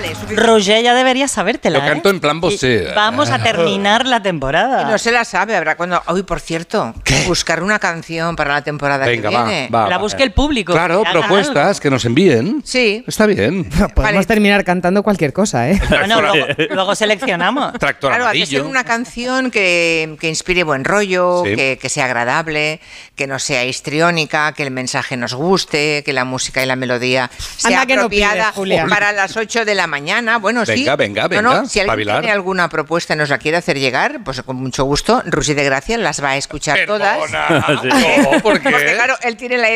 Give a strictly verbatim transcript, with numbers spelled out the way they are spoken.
Vale, suficiente. Roger ya debería sabértela. Lo canto ¿eh? en plan bossé. Vamos a terminar la temporada. Y no se la sabe, habrá cuando. Hoy, por cierto, ¿Qué? buscar una canción para la temporada Venga, que va, viene. va. La va. busque el público. Claro, que haga propuestas algo. que nos envíen. Sí. Está bien. Podemos Vale. terminar cantando cualquier cosa, ¿eh? Bueno, luego, luego seleccionamos. Tractor Claro, ha de amarillo. ser una canción que, que inspire buen rollo, Sí. que, que sea agradable, que no sea histriónica, que el mensaje nos guste, que la música y la melodía sea Anda que no apropiada pides, Julia. para las ocho de la mañana. Bueno, sí. Venga, venga, No, no, venga, si alguien espabilar. tiene alguna propuesta y nos la quiere hacer llegar, pues con mucho gusto, Rusy de Gracia las va a escuchar todas. Perdona. Sí. No, ¿por qué? Porque claro, él tiene la